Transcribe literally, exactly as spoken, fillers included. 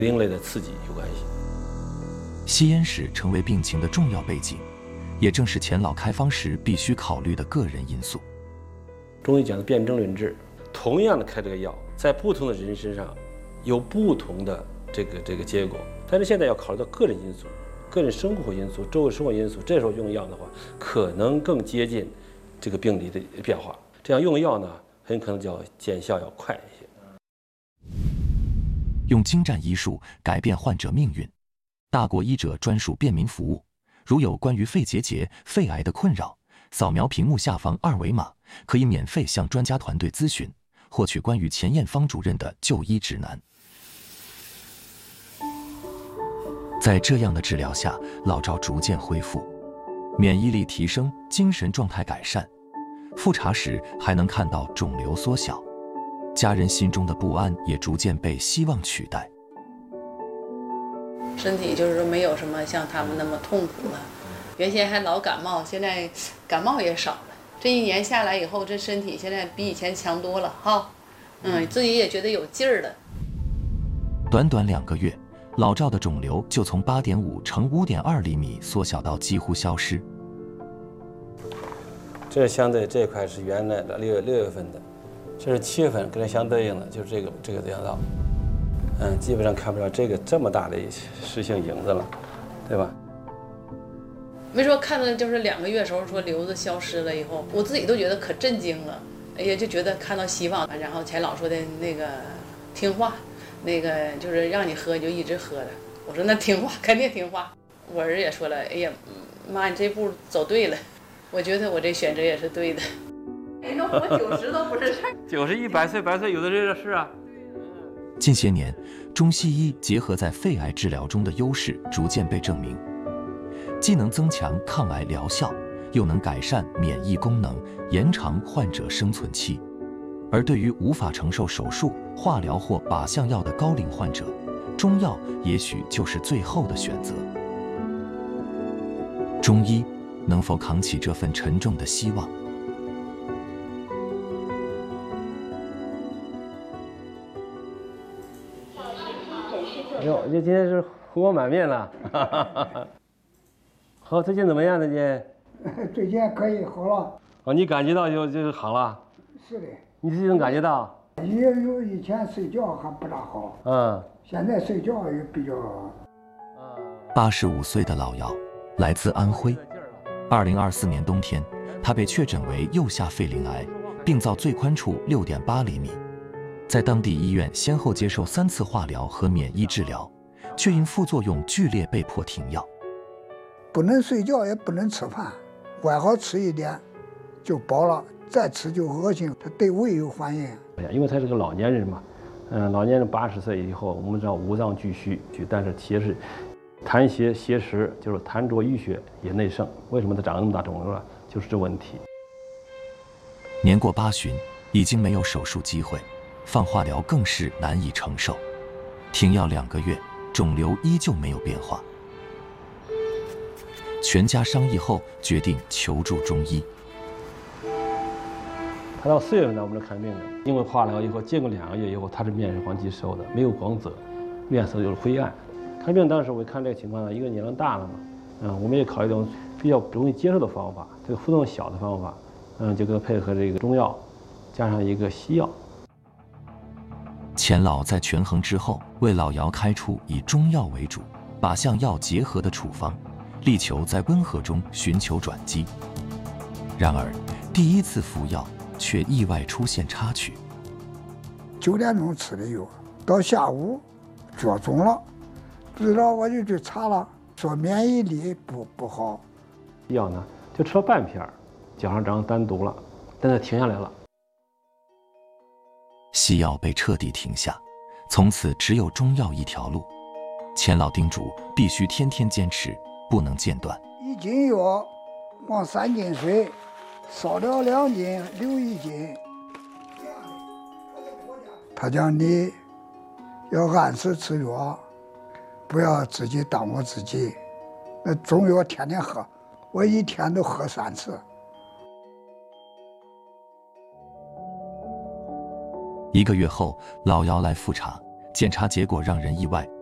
另类的刺激有关系。 吸烟史成为病情的重要背景，也正是钱老开方时必须考虑的个人因素。 中医讲的辨证论治，同样的开这个药，在不同的人身上有不同的这个这个结果。但是现在要考虑到个人因素、个人生活因素、周围生活因素，这时候用药的话，可能更接近这个病理的变化。这样用药呢，很可能就要见效要快一些。 用精湛医术改变患者命运，大国医者专属便民服务。如有关于肺结节、肺癌的困扰，扫描屏幕下方二维码，可以免费向专家团队咨询，获取关于钱艳芳主任的就医指南。在这样的治疗下，老赵逐渐恢复，免疫力提升，精神状态改善。复查时还能看到肿瘤缩小，家人心中的不安也逐渐被希望取代。 身体就是说没有什么像他们那么痛苦了，原先还老感冒，现在感冒也少了。这一年下来以后，这身体现在比以前强多了哈，嗯，自己也觉得有劲儿了。 短短两个月，老赵的肿瘤就从八点五乘五点二厘米缩小到几乎消失。 这相对这块是原来的六月六月份的，这是七月份跟它相对应的，就是这个这个样道。嗯，基本上看不到这个这么大的实性影子了，对吧？ 没说看到就是两个月时候说瘤子消失了以后，我自己都觉得可震惊了，哎呀，就觉得看到希望。然后钱老说的那个听话，那个就是让你喝你就一直喝着。我说那听话，肯定听话。我儿也说了，哎呀，妈，你这步走对了。我觉得我这选择也是对的。哎，能活九十都不是事儿。 九十一百岁，百岁有的这是啊。 近些年，中西医结合在肺癌治疗中的优势逐渐被证明，既能增强抗癌疗效，又能改善免疫功能，延长患者生存期。而对于无法承受手术、化疗或靶向药的高龄患者，中药也许就是最后的选择。中医能否扛起这份沉重的希望？ 哟，你今天是红光满面了，哈哈哈。好，最近怎么样？最近？ 最近可以好了。 哦，你感觉到就就是好了？ 是的。 你自己能感觉到？ 也有以前睡觉还不大好， 嗯， 现在睡觉也比较。 八十五岁的老姚来自安徽。二零二四年冬天，他被确诊为右下肺鳞癌，病灶最宽处六点八厘米。在当地医院先后接受三次化疗和免疫治疗，却因副作用剧烈被迫停药。 不能睡觉，也不能吃饭，晚好吃一点就饱了，再吃就恶心，他对胃有反应。 因为他是个老年人嘛，嗯，老年人八十岁以后，我们知道五脏俱虚，但是结石、痰邪结石，就是痰浊淤血也内盛。为什么他长那么大肿瘤了？就是这问题。 年过八旬，已经没有手术机会。放化疗更是难以承受，停药两个月，肿瘤依旧没有变化。全家商议后，决定求助中医。 他到四月份来我们这看病的，因为化疗以后，经过两个月以后，他是面是黄肌瘦的，没有光泽，面色就是灰暗。看病当时我看这个情况呢，一个年龄大了嘛，嗯，我们也考虑这种比较容易接受的方法，这个副作用小的方法，嗯，就跟配合这个中药，加上一个西药。 钱老在权衡之后，为老姚开出以中药为主、靶向药结合的处方，力求在温和中寻求转机。然而，第一次服药却意外出现插曲。 九点钟吃的药，到下午脚肿了，不知道我就去查了，说免疫力不不好。 药呢，就吃了半片，脚上长单独了，但是停下来了。 西药被彻底停下，从此只有中药一条路。钱老叮嘱必须天天坚持，不能间断。 一斤药放三斤水，烧了两斤留一斤。他讲你要按时吃药，不要自己耽误自己。那中药天天喝，我一天都喝三次。 一个月后，老姚来复查，检查结果让人意外，